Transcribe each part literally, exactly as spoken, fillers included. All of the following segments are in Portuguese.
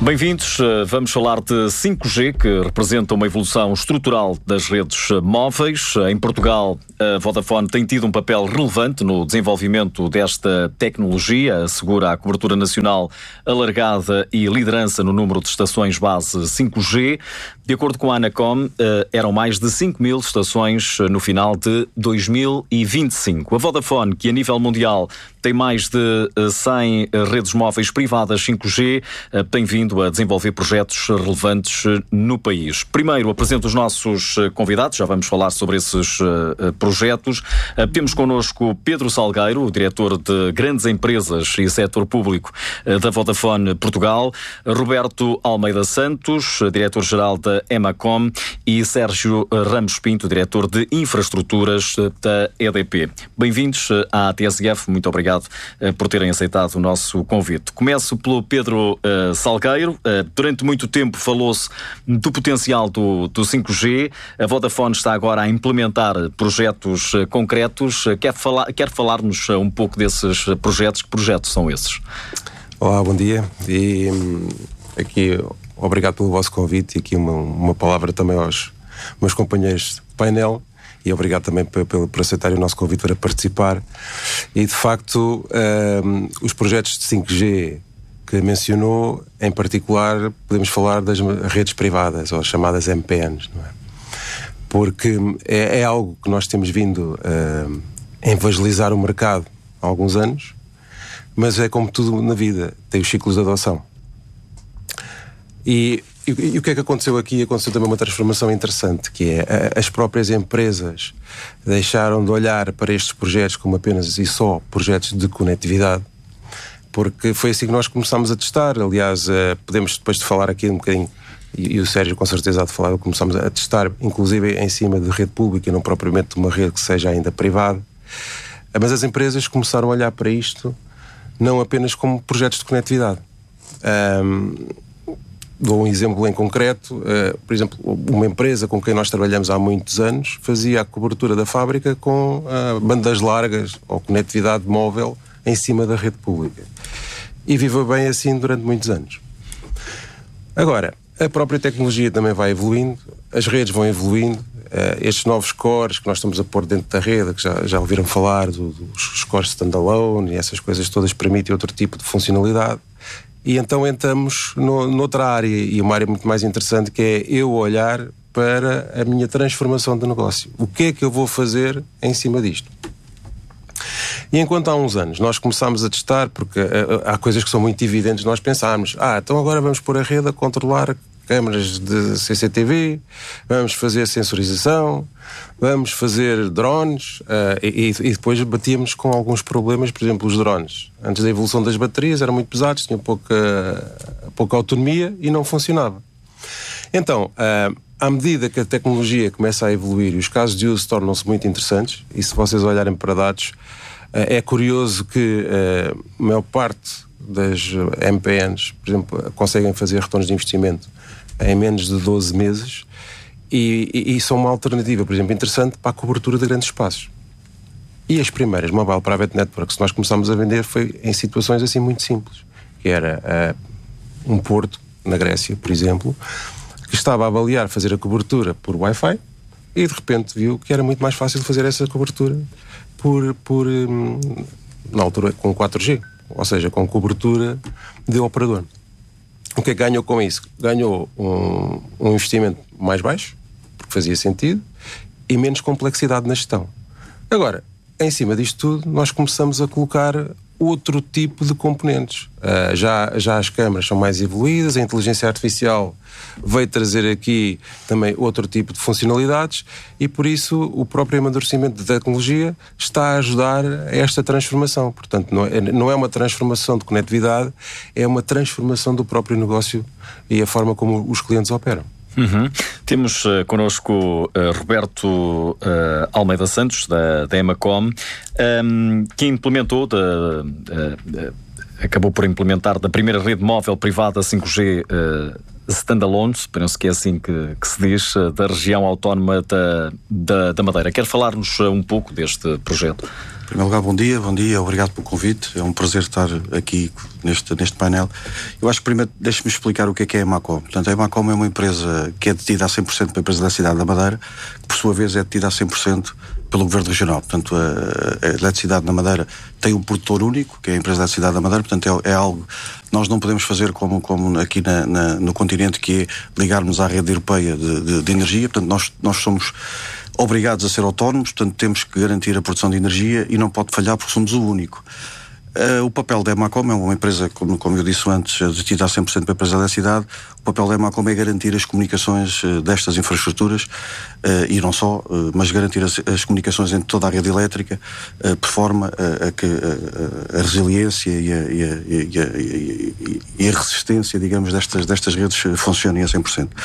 Bem-vindos. Vamos falar de cinco G, que representa uma evolução estrutural das redes móveis. Em Portugal, a Vodafone tem tido um papel relevante no desenvolvimento desta tecnologia, assegura a cobertura nacional alargada e liderança no número de estações base cinco G. De acordo com a Anacom, eram mais de cinco mil estações no final de dois mil e vinte e cinco. A Vodafone, que a nível mundial tem mais de cem redes móveis privadas cinco G, tem vindo a desenvolver projetos relevantes no país. Primeiro, apresento os nossos convidados, já vamos falar sobre esses projetos. Temos connosco Pedro Salgueiro, o diretor de Grandes Empresas e Setor Público da Vodafone Portugal, Roberto Almeida Santos, diretor-geral da Emacom, e Sérgio Ramos Pinto, diretor de Infraestruturas da E D P. Bem-vindos à T S F, muito obrigado por terem aceitado o nosso convite. Começo pelo Pedro uh, Salgueiro. Uh, durante muito tempo falou-se do potencial do, do cinco G. A Vodafone está agora a implementar projetos uh, concretos. Uh, quer, falar, quer falar-nos uh, um pouco desses projetos? Que projetos são esses? Olá, bom dia. E aqui, obrigado pelo vosso convite e aqui uma, uma palavra também aos meus companheiros de painel. E obrigado também por, por aceitarem o nosso convite para participar. E, de facto, um, os projetos de cinco G que mencionou, em particular, podemos falar das redes privadas, ou chamadas M P Ns, não é? Porque é, é algo que nós temos vindo uh, a evangelizar o mercado há alguns anos, mas é como tudo na vida, tem os ciclos de adoção. E E, e o que é que aconteceu aqui? Aconteceu também uma transformação interessante, que é a, as próprias empresas deixaram de olhar para estes projetos como apenas e só projetos de conectividade, porque foi assim que nós começámos a testar. Aliás, uh, podemos depois de falar aqui um bocadinho, e, e o Sérgio com certeza há de falar, começámos a testar inclusive em cima de rede pública e não propriamente de uma rede que seja ainda privada. Uh, mas as empresas começaram a olhar para isto não apenas como projetos de conectividade. Um, Dou um exemplo em concreto. Uh, por exemplo, uma empresa com quem nós trabalhamos há muitos anos fazia a cobertura da fábrica com uh, bandas largas ou conectividade móvel em cima da rede pública. E viva bem assim durante muitos anos. Agora, a própria tecnologia também vai evoluindo, as redes vão evoluindo, uh, estes novos cores que nós estamos a pôr dentro da rede, que já, já ouviram falar do, dos cores standalone e essas coisas todas, permitem outro tipo de funcionalidade. E então entramos no, noutra área, e uma área muito mais interessante, que é eu olhar para a minha transformação de negócio. O que é que eu vou fazer em cima disto? E enquanto há uns anos nós começámos a testar, porque há coisas que são muito evidentes, nós pensámos, ah, então agora vamos pôr a rede a controlar câmaras de C C T V, vamos fazer sensorização, vamos fazer drones, uh, e, e depois batíamos com alguns problemas. Por exemplo, os drones, antes da evolução das baterias, eram muito pesados, tinham pouca, pouca autonomia e não funcionava. Então, uh, à medida que a tecnologia começa a evoluir e os casos de uso tornam-se muito interessantes, e se vocês olharem para dados, uh, é curioso que uh, a maior parte das M P Ns, por exemplo, conseguem fazer retornos de investimento em menos de doze meses, e, e, e são uma alternativa, por exemplo, interessante para a cobertura de grandes espaços. E as primeiras Mobile Private Networks que nós começámos a vender foi em situações assim muito simples, que era uh, um porto na Grécia, por exemplo, que estava a avaliar fazer a cobertura por Wi-Fi e de repente viu que era muito mais fácil fazer essa cobertura por, por um, na altura com quatro G, ou seja, com cobertura de operador. O que é que ganhou com isso? Ganhou um, um investimento mais baixo, porque fazia sentido, e menos complexidade na gestão. Agora, em cima disto tudo, nós começamos a colocar outro tipo de componentes. Uh, já, já as câmaras são mais evoluídas, a inteligência artificial veio trazer aqui também outro tipo de funcionalidades, e por isso o próprio amadurecimento da tecnologia está a ajudar a esta transformação. Portanto, não é, não é uma transformação de conectividade, é uma transformação do próprio negócio e a forma como os clientes operam. Uhum. Temos uh, connosco uh, Roberto uh, Almeida Santos, da, da Emacom, um, que implementou, de, uh, uh, acabou por implementar da primeira rede móvel privada cinco G uh, standalone, penso que é assim que, que se diz, da região autónoma da, da, da Madeira. Quer falar-nos um pouco deste projeto? Em primeiro lugar, bom dia, bom dia, obrigado pelo convite. É um prazer estar aqui neste, neste painel. Eu acho que primeiro deixe-me explicar o que é que é a Emacom. Portanto, a Emacom é uma empresa que é detida a cem por cento pela empresa da cidade da Madeira, que por sua vez é detida a cem por cento pelo Governo Regional. Portanto, a, a Eletricidade da Madeira tem um produtor único, que é a empresa da cidade da Madeira. Portanto, é, é algo que nós não podemos fazer como, como aqui na, na, no continente, que é ligarmos à rede europeia de, de, de energia. Portanto, nós, nós somos obrigados a ser autónomos, portanto temos que garantir a produção de energia e não pode falhar porque somos o único. Uh, o papel da Emacom é uma empresa, como, como eu disse antes, detida a cem por cento pela empresa da cidade. O papel da Emacom é garantir as comunicações uh, destas infraestruturas uh, e não só, uh, mas garantir as, as comunicações entre toda a rede elétrica, uh, por forma uh, a que uh, a resiliência e a, e, a, e, a, e a resistência, digamos, destas, destas redes funcionem a cem por cento.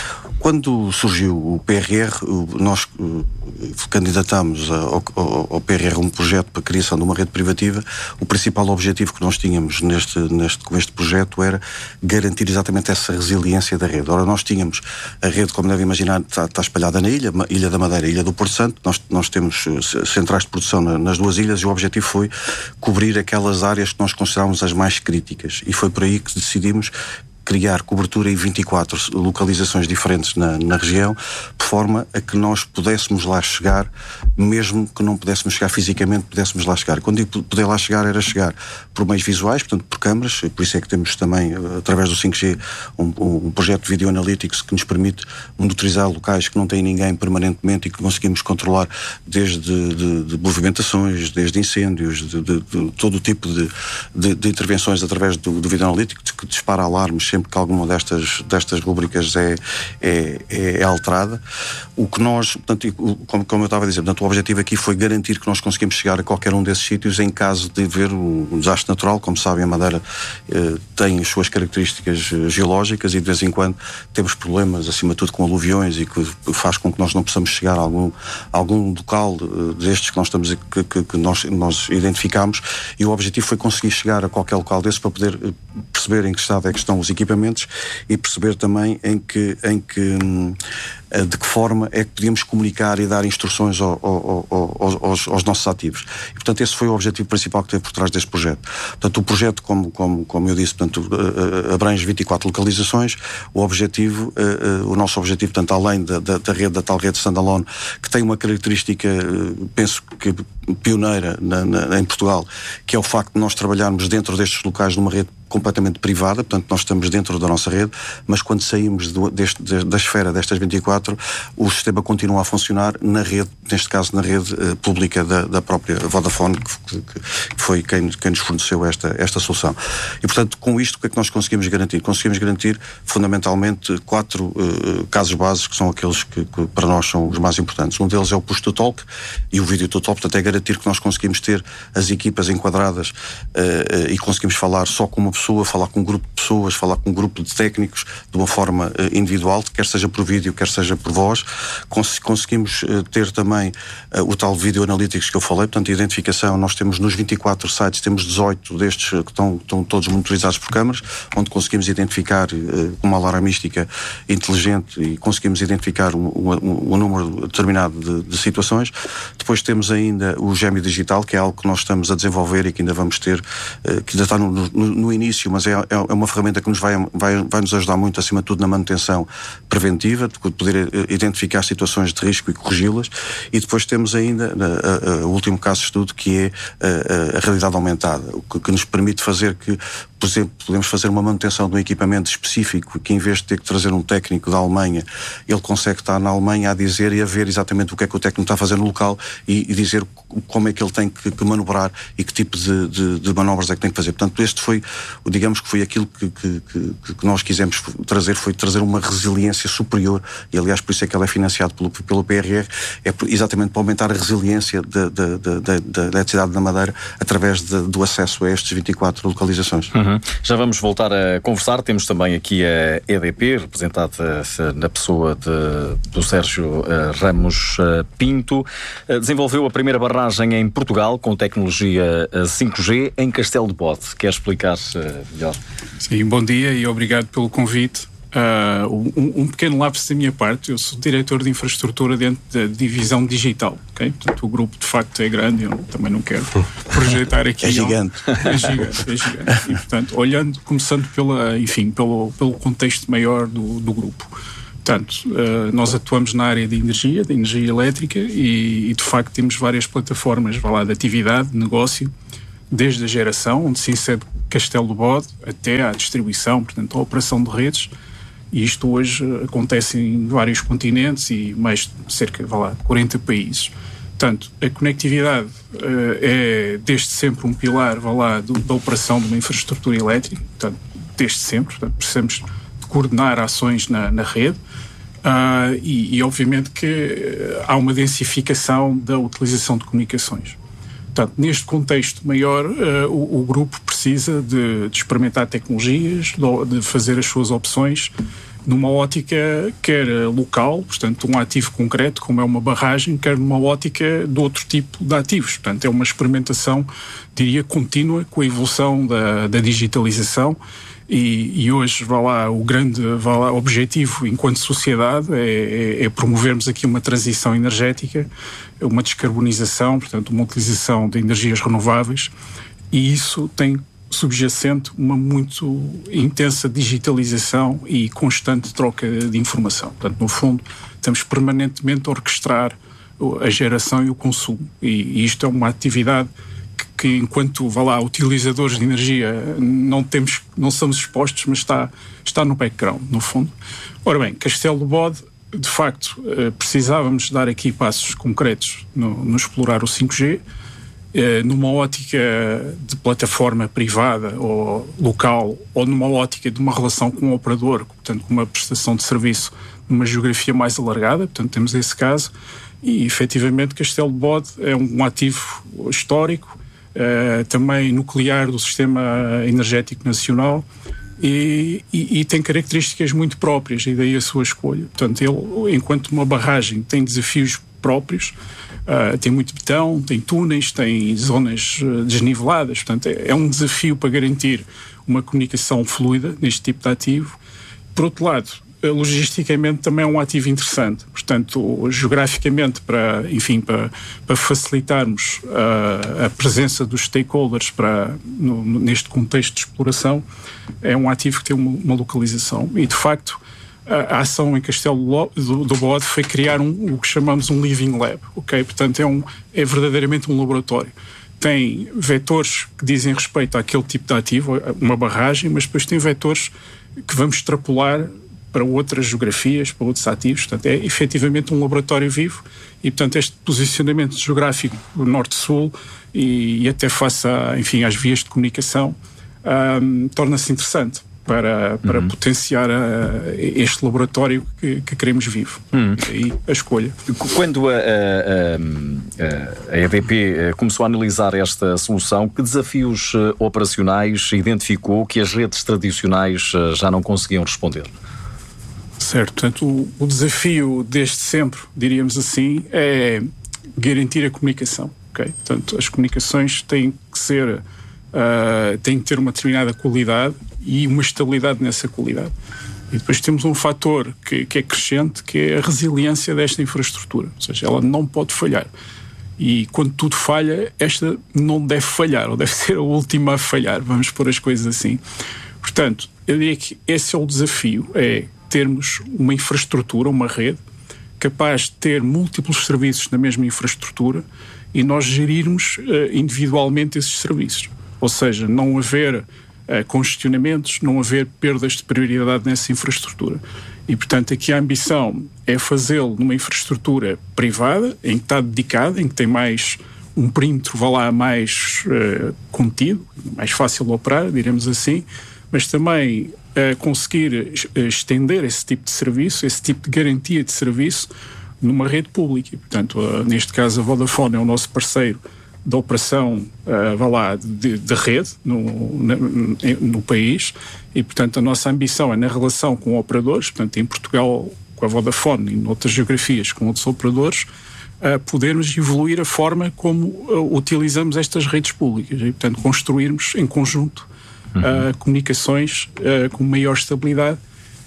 Quando surgiu o P R R, nós uh, candidatámos ao, ao, ao P R R um projeto para a criação de uma rede privativa. O principal objetivo que nós tínhamos neste, neste, com este projeto era garantir exatamente essa resiliência da rede. Ora, nós tínhamos a rede, como deve imaginar, está, está espalhada na ilha, Ilha da Madeira e Ilha do Porto Santo. Nós, nós temos centrais de produção na, nas duas ilhas e o objetivo foi cobrir aquelas áreas que nós considerávamos as mais críticas. E foi por aí que decidimos criar cobertura em vinte e quatro localizações diferentes na, na região, de forma a que nós pudéssemos lá chegar, mesmo que não pudéssemos chegar fisicamente, pudéssemos lá chegar. Quando digo poder lá chegar, era chegar por meios visuais, portanto por câmaras, por isso é que temos também, através do cinco G, um, um projeto de Video Analytics que nos permite monitorizar locais que não têm ninguém permanentemente e que conseguimos controlar desde de, de movimentações, desde incêndios, de, de, de todo o tipo de, de, de intervenções através do, do Video Analytics, que dispara alarmes sempre que alguma destas, destas rubricas é, é, é alterada. O que nós, portanto, como, como eu estava a dizer, portanto, o objetivo aqui foi garantir que nós conseguimos chegar a qualquer um desses sítios em caso de haver um, um desastre natural. Como sabem, a Madeira eh, tem as suas características geológicas e de vez em quando temos problemas, acima de tudo, com aluviões e que faz com que nós não possamos chegar a algum, a algum local uh, destes que nós, estamos a, que, que, que nós, nós identificamos, e o objetivo foi conseguir chegar a qualquer local desse para poder uh, perceber em que estado é que estão os equipamentos e perceber também em que, em que hum, de que forma é que podíamos comunicar e dar instruções ao, ao, ao, aos, aos nossos ativos. E, portanto, esse foi o objetivo principal que teve por trás deste projeto. Portanto, o projeto, como, como, como eu disse, portanto, abrange vinte e quatro localizações. O objetivo, o nosso objetivo, portanto, além da, da, da rede, da tal rede standalone, que tem uma característica, penso que pioneira na, na, em Portugal, que é o facto de nós trabalharmos dentro destes locais numa rede completamente privada, portanto nós estamos dentro da nossa rede, mas quando saímos do, deste, da esfera destas vinte e quatro, o sistema continua a funcionar na rede, neste caso na rede uh, pública da, da própria Vodafone, que, que, que foi quem, quem nos forneceu esta, esta solução. E portanto, com isto, o que é que nós conseguimos garantir? Conseguimos garantir fundamentalmente quatro uh, casos bases, que são aqueles que, que para nós são os mais importantes. Um deles é o push to talk e o video to talk, portanto é garantir que nós conseguimos ter as equipas enquadradas uh, uh, e conseguimos falar só com uma pessoa, falar com um grupo de pessoas, falar com um grupo de técnicos de uma forma uh, individual, quer seja por vídeo, quer seja por voz. Cons- conseguimos uh, ter também uh, o tal Video Analytics que eu falei, portanto, identificação. Nós temos nos vinte e quatro sites, temos dezoito destes uh, que estão, estão todos monitorizados por câmaras, onde conseguimos identificar uh, uma alarmística inteligente e conseguimos identificar um, um, um número determinado de, de situações. Depois temos ainda o Gêmeo Digital, que é algo que nós estamos a desenvolver e que ainda vamos ter, uh, que ainda está no, no, no início, mas é, é uma ferramenta que nos vai, vai, vai nos ajudar muito, acima de tudo, na manutenção preventiva, de poder identificar situações de risco e corrigi-las. E depois temos ainda a, a, a, o último caso de estudo, que é a, a, a realidade aumentada, o que, que nos permite fazer que, por exemplo, podemos fazer uma manutenção de um equipamento específico que, em vez de ter que trazer um técnico da Alemanha, ele consegue estar na Alemanha a dizer e a ver exatamente o que é que o técnico está a fazer no local e, e dizer como é que ele tem que, que manobrar e que tipo de, de, de manobras é que tem que fazer. Portanto, este foi, digamos que foi aquilo que, que, que, que nós quisemos trazer, foi trazer uma resiliência superior, e aliás por isso é que ele é financiado pelo, pelo P R R, é exatamente para aumentar a resiliência da, da, da, da, da eletricidade da Madeira através de, do acesso a estes vinte e quatro localizações. Uhum. Já vamos voltar a conversar. Temos também aqui a E D P, representada na pessoa de, do Sérgio Ramos Pinto. Desenvolveu a primeira barragem em Portugal com tecnologia cinco G em Castelo de Bode. Quer explicar melhor? Sim, bom dia e obrigado pelo convite. Uh, um, um pequeno lapso da minha parte, eu sou diretor de infraestrutura dentro da divisão digital, ok? Portanto, o grupo de facto é grande, eu também não quero projetar aqui. É gigante. É gigante, é gigante. E, portanto, olhando, começando pela, enfim, pelo, pelo contexto maior do, do grupo. Portanto, uh, nós atuamos na área de energia, de energia elétrica e, e de facto temos várias plataformas, vá lá, de atividade, de negócio, desde a geração, onde se insere Castelo do Bode, até à distribuição, portanto, a operação de redes. E isto hoje acontece em vários continentes e mais de cerca, vá lá, quarenta países. Portanto, a conectividade uh, é desde sempre um pilar, vá lá, do, da operação de uma infraestrutura elétrica, portanto, desde sempre, portanto, precisamos de coordenar ações na, na rede uh, e, e, obviamente, que há uma densificação da utilização de comunicações. Portanto, neste contexto maior, uh, o, o grupo precisa de, de experimentar tecnologias, de, de fazer as suas opções numa ótica quer local, portanto, um ativo concreto, como é uma barragem, quer numa ótica de outro tipo de ativos. Portanto, é uma experimentação, diria, contínua com a evolução da, da digitalização. E, e hoje, vá lá, o grande vá lá, objetivo enquanto sociedade é, é, é promovermos aqui uma transição energética, uma descarbonização, portanto, uma utilização de energias renováveis, e isso tem subjacente uma muito intensa digitalização e constante troca de informação. Portanto, no fundo, estamos permanentemente a orquestrar a geração e o consumo. E, e isto é uma atividade que, enquanto, vá lá, utilizadores de energia, não temos, não somos expostos, mas está, está no background, no fundo. Ora bem, Castelo do Bode, de facto, precisávamos dar aqui passos concretos no, no explorar o cinco G, numa ótica de plataforma privada ou local, ou numa ótica de uma relação com o operador, portanto, com uma prestação de serviço numa geografia mais alargada, portanto, temos esse caso, e, efetivamente, Castelo de Bode é um ativo histórico, Uh, também nuclear do sistema energético nacional e, e, e tem características muito próprias, e daí a sua escolha. Portanto, ele, enquanto uma barragem, tem desafios próprios, uh, tem muito betão, tem túneis, tem zonas uh, desniveladas, portanto, é, é um desafio para garantir uma comunicação fluida neste tipo de ativo. Por outro lado, logisticamente também é um ativo interessante, portanto, geograficamente, para, enfim, para, para facilitarmos a, a presença dos stakeholders para, no, neste contexto de exploração, é um ativo que tem uma, uma localização e, de facto, a, a ação em Castelo do, do Bode foi criar um, o que chamamos um living lab, ok? Portanto, é, um, é verdadeiramente um laboratório. Tem vetores que dizem respeito àquele tipo de ativo, uma barragem, mas depois tem vetores que vamos extrapolar para outras geografias, para outros ativos. Portanto, é efetivamente um laboratório vivo e, portanto, este posicionamento geográfico norte-sul e, e até face a, enfim, às vias de comunicação um, torna-se interessante para, para uhum. potenciar a, este laboratório que, que queremos vivo. Uhum. E aí a escolha. Quando a, a, a, a E D P começou a analisar esta solução, que desafios operacionais identificou que as redes tradicionais já não conseguiam responder? Certo, portanto, o, o desafio desde sempre, diríamos assim, é garantir a comunicação, ok? Portanto, as comunicações têm que ser, uh, têm que ter uma determinada qualidade e uma estabilidade nessa qualidade. E depois temos um fator que, que é crescente, que é a resiliência desta infraestrutura, ou seja, ela não pode falhar. E quando tudo falha, esta não deve falhar, ou deve ser a última a falhar, vamos pôr as coisas assim. Portanto, eu diria que esse é o desafio, é termos uma infraestrutura, uma rede, capaz de ter múltiplos serviços na mesma infraestrutura e nós gerirmos uh, individualmente esses serviços. Ou seja, não haver uh, congestionamentos, não haver perdas de prioridade nessa infraestrutura. E, portanto, aqui a ambição é fazê-lo numa infraestrutura privada, em que está dedicada, em que tem mais um perímetro, vá lá, mais uh, contido, mais fácil de operar, diremos assim, mas também a conseguir estender esse tipo de serviço, esse tipo de garantia de serviço numa rede pública. E, portanto, neste caso a Vodafone é o nosso parceiro da operação uh, vá lá, de, de rede no, na, no país e, portanto, a nossa ambição é na relação com operadores, portanto, em Portugal com a Vodafone e em outras geografias com outros operadores, uh, podermos evoluir a forma como uh, utilizamos estas redes públicas e, portanto, construirmos em conjunto Uhum. Uh, comunicações uh, com maior estabilidade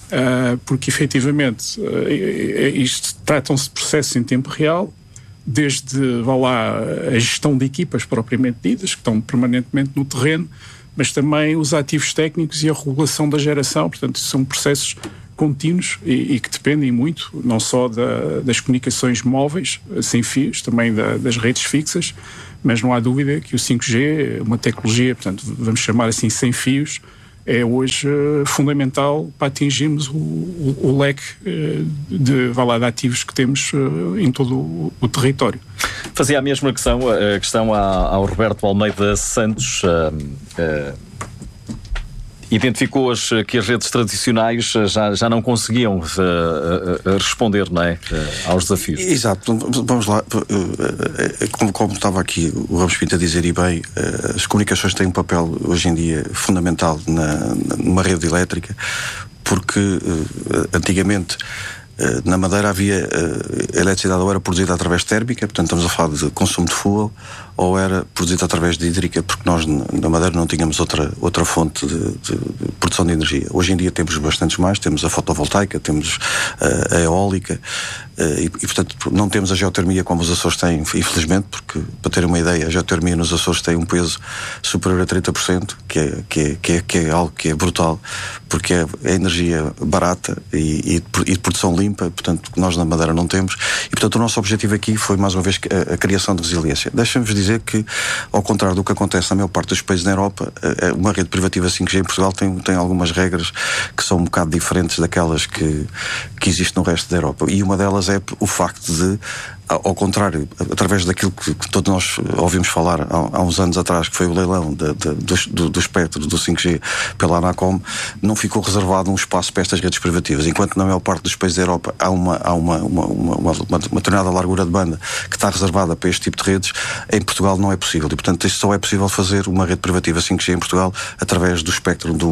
uh, porque efetivamente uh, isto tratam-se de processos em tempo real, desde, vá lá, a gestão de equipas propriamente ditas, que estão permanentemente no terreno, mas também os ativos técnicos e a regulação da geração. Portanto, são processos contínuos e, e que dependem muito, não só da, das comunicações móveis, sem fios, também da, das redes fixas, mas não há dúvida que o cinco G, uma tecnologia, portanto, vamos chamar assim, sem fios, é hoje uh, fundamental para atingirmos o, o, o leque uh, de, vá lá, de ativos que temos uh, em todo o, o território. Fazia a mesma questão, a questão ao Roberto Almeida Santos. Uh, uh, identificou-as que as redes tradicionais já, já não conseguiam uh, uh, responder, não é, uh, aos desafios. Exato. Vamos lá. Como, como estava aqui o Ramos Pinto a dizer, e bem, as comunicações têm um papel hoje em dia fundamental na, numa rede elétrica, porque uh, antigamente uh, na Madeira havia uh, a eletricidade ou era produzida através de térmica, portanto estamos a falar de consumo de fuel, ou era produzida através de hídrica, porque nós na Madeira não tínhamos outra, outra fonte de, de, de produção de energia. Hoje em dia temos bastantes mais, temos a fotovoltaica, temos uh, a eólica, uh, e, e portanto não temos a geotermia como os Açores têm, infelizmente, porque, para terem uma ideia, a geotermia nos Açores tem um peso superior a trinta por cento, que é, que é, que é, que é algo que é brutal, porque é, é energia barata e, e, e de produção limpa, portanto nós na Madeira não temos, e portanto o nosso objetivo aqui foi mais uma vez a, a criação de resiliência. Deixa-me dizer dizer que, ao contrário do que acontece na maior parte dos países na Europa, uma rede privativa cinco G em Portugal tem, tem algumas regras que são um bocado diferentes daquelas que, que existem no resto da Europa. E uma delas é o facto de, ao contrário, através daquilo que, que todos nós ouvimos falar há, há uns anos atrás, que foi o leilão de, de, do, do espectro do cinco G pela Anacom, não ficou reservado um espaço para estas redes privativas. Enquanto na maior parte dos países da Europa há uma, há uma, uma, uma, uma, uma determinada largura de banda que está reservada para este tipo de redes, em Portugal não é possível. E, portanto, isto só é possível fazer uma rede privativa cinco G em Portugal através do espectro de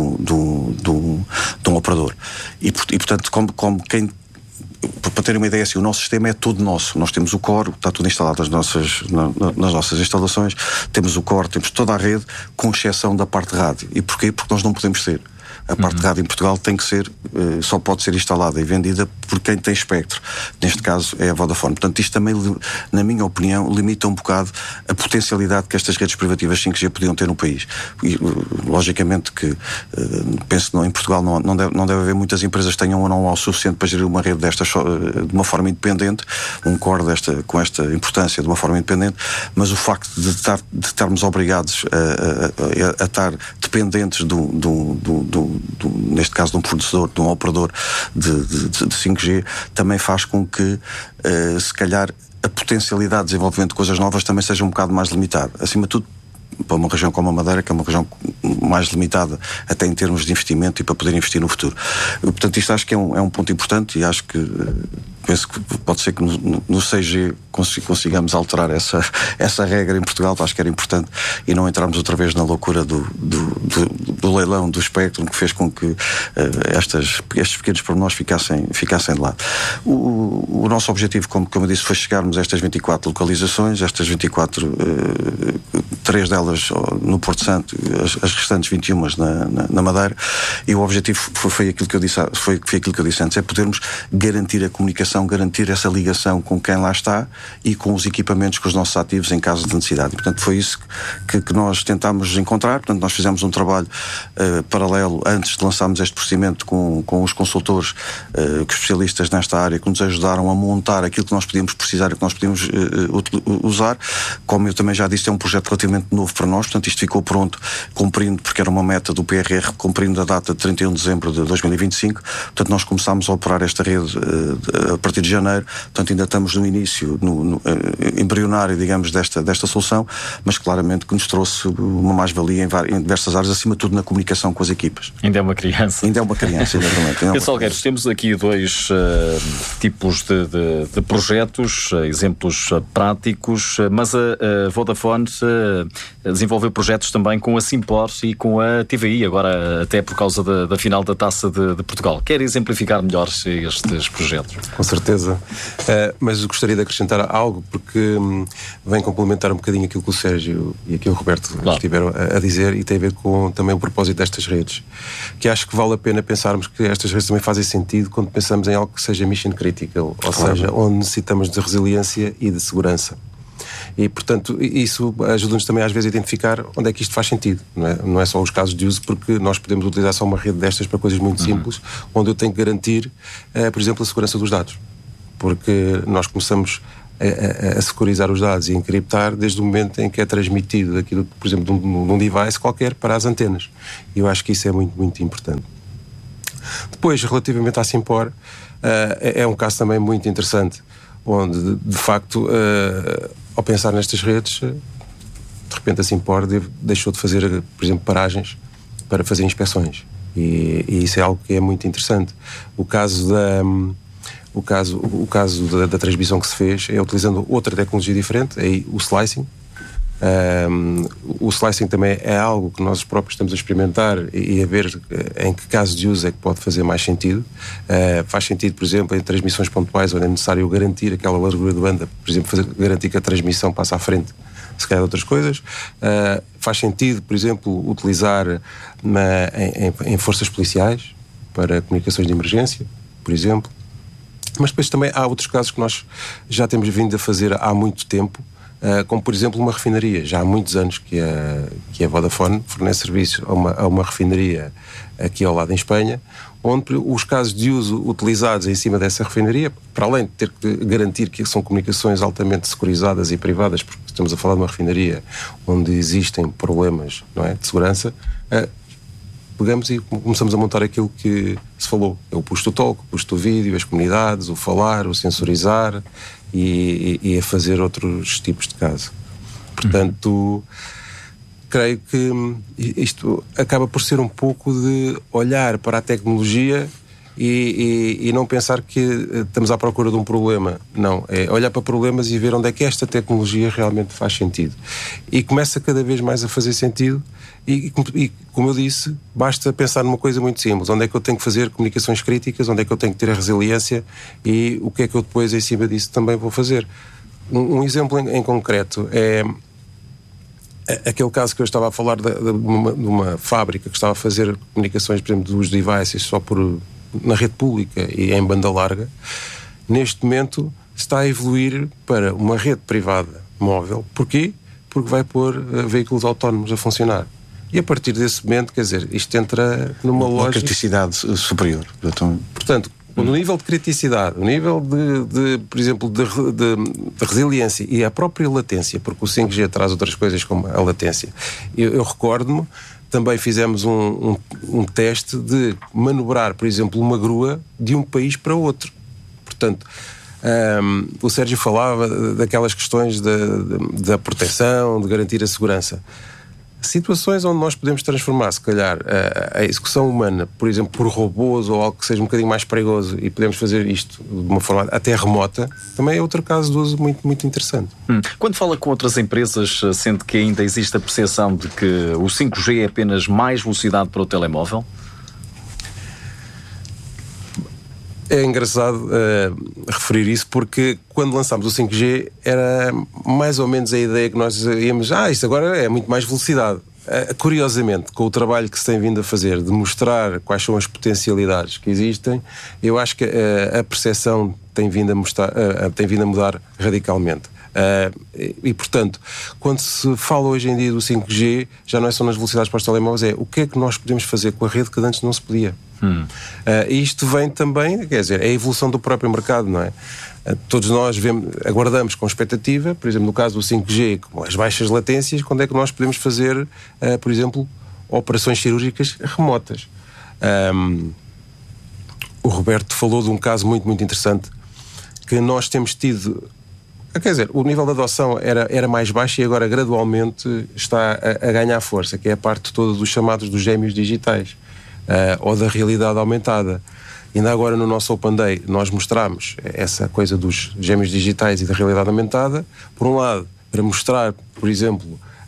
um operador. E, e, portanto, como, como quem... Para terem uma ideia, assim, o nosso sistema é todo nosso. Nós temos o core, está tudo instalado nas nossas, na, nas nossas instalações, temos o core, temos toda a rede, com exceção da parte de rádio. E porquê? Porque nós não podemos ter. A parte uhum. de rádio em Portugal tem que ser, uh, só pode ser instalada e vendida por quem tem espectro. Neste caso é a Vodafone. Portanto, isto também, na minha opinião, limita um bocado a potencialidade que estas redes privativas cinco G podiam ter no país. E, uh, logicamente que, uh, penso que não, em Portugal não, não, deve, não deve haver muitas empresas que tenham ou não o suficiente para gerir uma rede destas uh, de uma forma independente, um core desta, com esta importância de uma forma independente, mas o facto de, estar, de estarmos obrigados a, a, a, a estar dependentes do, do, do, do Do, neste caso de um fornecedor, de um operador de, de, de cinco G, também faz com que uh, se calhar a potencialidade de desenvolvimento de coisas novas também seja um bocado mais limitada. Acima de tudo, para uma região como a Madeira, que é uma região mais limitada até em termos de investimento e para poder investir no futuro. Portanto, isto acho que é um, é um ponto importante e acho que penso que pode ser que no, no seis G consigamos alterar essa, essa regra em Portugal. Acho que era importante e não entrarmos outra vez na loucura do, do, do, do leilão do espectro, que fez com que uh, estas, estes pequenos pormenores ficassem, ficassem de lado. O, o nosso objetivo, como, como eu disse, foi chegarmos a estas vinte e quatro localizações, estas vinte e quatro, uh, três delas no Porto Santo, as, as restantes vinte e uma na, na, na Madeira, e o objetivo foi, foi, aquilo que eu disse, foi, foi aquilo que eu disse antes, é podermos garantir a comunicação, garantir essa ligação com quem lá está e com os equipamentos, com os nossos ativos em caso de necessidade. E, portanto, foi isso que, que nós tentámos encontrar. Portanto, nós fizemos um trabalho uh, paralelo antes de lançarmos este procedimento com, com os consultores, uh, que especialistas nesta área, que nos ajudaram a montar aquilo que nós podíamos precisar e que nós podíamos uh, usar. Como eu também já disse, é um projeto relativamente novo para nós, portanto isto ficou pronto, cumprindo, porque era uma meta do P R R, cumprindo a data de trinta e um de dezembro de dois mil e vinte e cinco, portanto nós começámos a operar esta rede uh, a partir de janeiro, portanto ainda estamos no início, no, no uh, embrionário, digamos, desta, desta solução, mas claramente que nos trouxe uma mais-valia em, em diversas áreas, acima de tudo na comunicação com as equipas. Ainda é uma criança. Ainda é uma criança, exatamente. Pedro Salgueiros, temos aqui dois uh, tipos de, de, de projetos, uh, exemplos uh, práticos, uh, mas a uh, Vodafone uh, desenvolveu projetos também com a Simpor e com a T V I, agora até por causa da, da final da Taça de, de Portugal. Quer exemplificar melhor estes projetos? Com certeza. Uh, mas gostaria de acrescentar algo, porque um, vem complementar um bocadinho aquilo que o Sérgio e aqui o Roberto claro. estiveram a, a dizer, e tem a ver com também o propósito destas redes. Que acho que vale a pena pensarmos que estas redes também fazem sentido quando pensamos em algo que seja mission critical, ou claro. seja, onde necessitamos de resiliência e de segurança. E, portanto, isso ajuda-nos também às vezes a identificar onde é que isto faz sentido. Não é, não é só os casos de uso, porque nós podemos utilizar só uma rede destas para coisas muito simples, uhum. onde eu tenho que garantir, uh, por exemplo, a segurança dos dados. Porque nós começamos a, a, a securizar os dados e a encriptar desde o momento em que é transmitido aquilo, por exemplo, de um, de um device qualquer para as antenas. E eu acho que isso é muito, muito importante. Depois, relativamente à Simpor, uh, é, é um caso também muito interessante, onde, de, de facto, uh, ao pensar nestas redes, uh, de repente a Simpor deixou de fazer, por exemplo, paragens para fazer inspeções. E, e isso é algo que é muito interessante. O caso da... Um, O caso, o caso da, da transmissão que se fez é utilizando outra tecnologia diferente, é o slicing. Um, o slicing também é algo que nós próprios estamos a experimentar e a ver em que caso de uso é que pode fazer mais sentido. Uh, faz sentido, por exemplo, em transmissões pontuais onde é necessário garantir aquela largura de banda, por exemplo, fazer, garantir que a transmissão passa à frente, se calhar de outras coisas. Uh, faz sentido, por exemplo, utilizar na, em, em, em forças policiais para comunicações de emergência, por exemplo. Mas depois também há outros casos que nós já temos vindo a fazer há muito tempo, uh, como por exemplo uma refinaria. Já há muitos anos que a, que a Vodafone fornece serviço a uma, a uma refinaria aqui ao lado em Espanha, onde os casos de uso utilizados em cima dessa refinaria, para além de ter que garantir que são comunicações altamente securizadas e privadas, porque estamos a falar de uma refinaria onde existem problemas, não é, de segurança, uh, pegamos e começamos a montar aquilo que se falou. É o push to talk, o push to vídeo, as comunidades, o falar, o sensorizar e, e, e a fazer outros tipos de caso. Portanto, uhum. creio que isto acaba por ser um pouco de olhar para a tecnologia e, e, e não pensar que estamos à procura de um problema. Não, é olhar para problemas e ver onde é que esta tecnologia realmente faz sentido. E começa cada vez mais a fazer sentido. E, e, como eu disse, basta pensar numa coisa muito simples. Onde é que eu tenho que fazer comunicações críticas, onde é que eu tenho que ter a resiliência e o que é que eu depois, em cima disso, também vou fazer. Um, um exemplo em, em concreto é aquele caso que eu estava a falar de, de, uma, de uma fábrica que estava a fazer comunicações, por exemplo, dos devices só por, na rede pública e em banda larga. Neste momento está a evoluir para uma rede privada móvel. Porquê? Porque vai pôr uh, veículos autónomos a funcionar. E a partir desse momento, quer dizer, isto entra numa uma lógica... criticidade superior. Então... Portanto, no nível de criticidade, no nível de, de por exemplo, de, de, de resiliência e a própria latência, porque o cinco G traz outras coisas como a latência. Eu, eu recordo-me, também fizemos um, um, um teste de manobrar, por exemplo, uma grua de um país para outro. Portanto... Um, o Sérgio falava daquelas questões da, da proteção, de garantir a segurança. Situações onde nós podemos transformar, se calhar, a, a execução humana, por exemplo, por robôs ou algo que seja um bocadinho mais perigoso e podemos fazer isto de uma forma até remota, também é outro caso de uso muito, muito interessante. Hum. Quando fala com outras empresas, sente que ainda existe a percepção de que o cinco G é apenas mais velocidade para o telemóvel? É engraçado uh, referir isso, porque quando lançámos o cinco G era mais ou menos a ideia que nós íamos, ah, isto agora é muito mais velocidade. Uh, curiosamente, com o trabalho que se tem vindo a fazer de mostrar quais são as potencialidades que existem, eu acho que uh, a percepção tem vindo a, mostrar, uh, tem vindo a mudar radicalmente. Uh, e, e, portanto, quando se fala hoje em dia do cinco G, já não é só nas velocidades para os telemóveis, é o que é que nós podemos fazer com a rede que antes não se podia. Hum. Uh, e isto vem também, quer dizer, é a evolução do próprio mercado, não é? Uh, todos nós vemos, aguardamos com expectativa, por exemplo, no caso do cinco G, com as baixas latências, quando é que nós podemos fazer, uh, por exemplo, operações cirúrgicas remotas. Um, o Roberto falou de um caso muito, muito interessante, que nós temos tido... Quer dizer, o nível de adoção era, era mais baixo e agora gradualmente está a, a ganhar força, que é a parte toda dos chamados dos gêmeos digitais, uh, ou da realidade aumentada. Ainda agora no nosso Open Day nós mostramos essa coisa dos gêmeos digitais e da realidade aumentada, por um lado, para mostrar, por exemplo,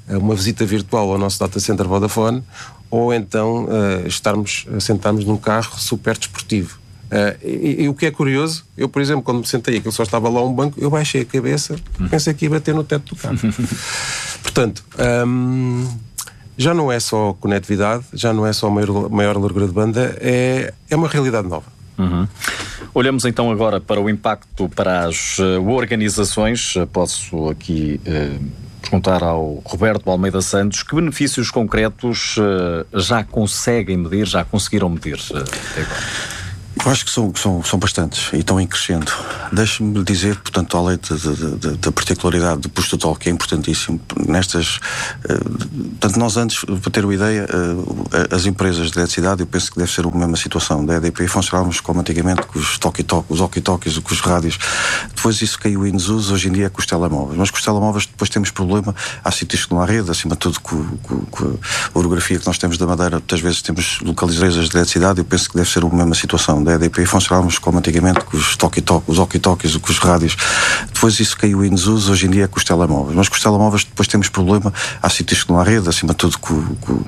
uma visita virtual ao nosso data center Vodafone, ou então uh, estarmos, sentarmos num carro super desportivo. Uh, e, e o que é curioso, eu, por exemplo, quando me sentei, aquilo só estava lá um banco, eu baixei a cabeça, pensei que ia bater no teto do carro. Portanto, um, já não é só conectividade, já não é só maior, maior largura de banda, é, é uma realidade nova. Uhum. Olhamos então agora para o impacto para as uh, organizações. Posso aqui uh, perguntar ao Roberto Almeida Santos que benefícios concretos uh, já conseguem medir, já conseguiram medir uh, até agora? Eu acho que são, são, são bastantes e estão em crescendo. Deixe-me dizer, portanto, além da particularidade do Push to Talk, que é importantíssimo, nestas. Uh, portanto, nós antes, para ter uma ideia, uh, as empresas de eletricidade, eu penso que deve ser a mesma situação. Da E D P funcionávamos como antigamente com os talkie-talk, os walkie-talkies, com os rádios. Depois isso caiu em desuso, hoje em dia é com os telemóveis. Mas com os telemóveis depois temos problema. Há sítios que não há rede, acima de tudo com, com, com a orografia que nós temos da Madeira, muitas vezes temos localizações de eletricidade, eu penso que deve ser a mesma situação. Da E D P funcionávamos como antigamente com os talkie-talk, os walkie-talkies, com os rádios. Depois isso caiu em desuso, hoje em dia é com os telemóveis. Mas com os telemóveis depois temos problema. Há sítios que não há rede, acima de tudo com, com,